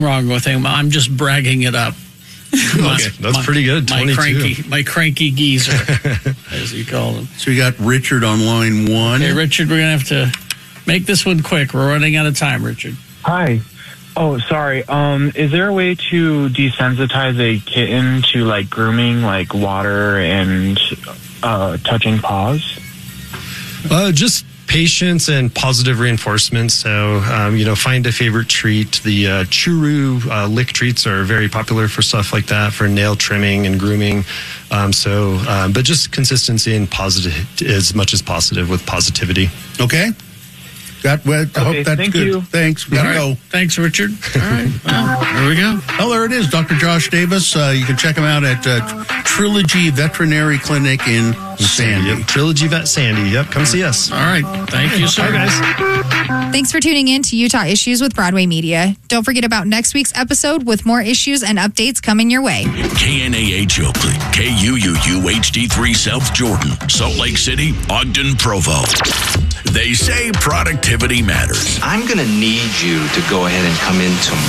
wrong with him. I'm just bragging it up. That's pretty good. 22. My cranky geezer, as you call him. So we got Richard on line one. Hey, Richard, we're going to have to make this one quick. We're running out of time, Richard. Hi. Oh, sorry. Is there a way to desensitize a kitten to like grooming, like water and touching paws? Just patience and positive reinforcement. So, find a favorite treat. The Churu lick treats are very popular for stuff like that, for nail trimming and grooming. But just consistency and positive as much as positive with positivity. Okay. I hope that's thank good. You. Thanks. We gotta go. Thanks, Richard. All right. Well, there we go. Oh, there it is. Dr. Josh Davis. You can check him out at Trilogy Veterinary Clinic in Sandy. Yep. Trilogy Vet Sandy. Yep. Come see us. All right. Thank you, sir. Bye, guys. Thanks for tuning in to Utah Issues with Broadway Media. Don't forget about next week's episode with more issues and updates coming your way. KNAH Oakley, KUUU HD3 South Jordan, Salt Lake City, Ogden, Provo. They say productivity matters. I'm going to need you to go ahead and come in tomorrow.